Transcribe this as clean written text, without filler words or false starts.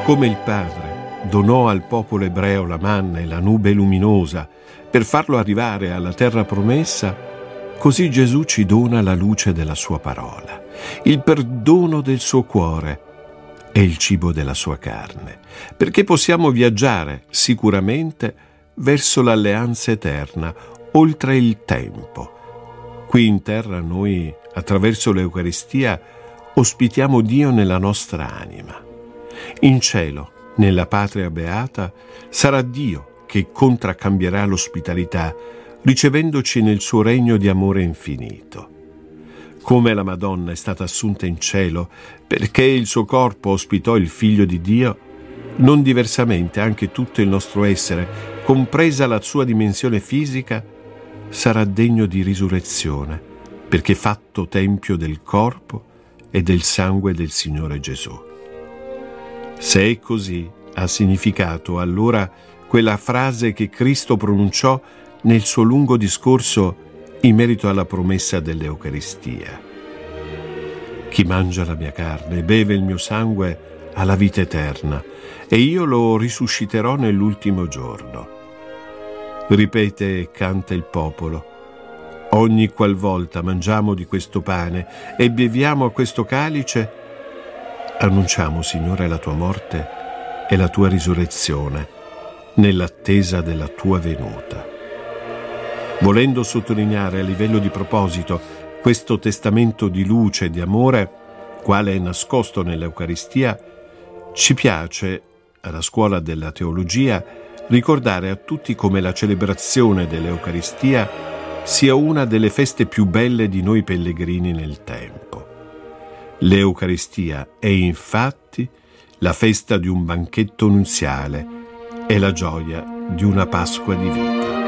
Come il Padre donò al popolo ebreo la manna e la nube luminosa per farlo arrivare alla terra promessa, così Gesù ci dona la luce della sua parola, il perdono del suo cuore e il cibo della sua carne, perché possiamo viaggiare sicuramente verso l'alleanza eterna, oltre il tempo. Qui in terra noi, attraverso l'Eucaristia, ospitiamo Dio nella nostra anima. In cielo, nella patria beata, sarà Dio che contraccambierà l'ospitalità, ricevendoci nel suo regno di amore infinito. Come la Madonna è stata assunta in cielo perché il suo corpo ospitò il Figlio di Dio, non diversamente anche tutto il nostro essere, compresa la sua dimensione fisica, sarà degno di risurrezione, perché fatto tempio del corpo e del sangue del Signore Gesù. Se è così, ha significato allora quella frase che Cristo pronunciò nel suo lungo discorso in merito alla promessa dell'Eucaristia. Chi mangia la mia carne e beve il mio sangue ha la vita eterna, e io lo risusciterò nell'ultimo giorno. Ripete e canta il popolo: ogni qualvolta mangiamo di questo pane e beviamo a questo calice, annunciamo, Signore, la tua morte e la tua risurrezione, nell'attesa della tua venuta. Volendo sottolineare a livello di proposito questo testamento di luce e di amore, quale è nascosto nell'Eucaristia, ci piace, alla scuola della teologia, ricordare a tutti come la celebrazione dell'Eucaristia sia una delle feste più belle di noi pellegrini nel tempo. L'Eucaristia è infatti la festa di un banchetto nuziale e la gioia di una Pasqua di vita.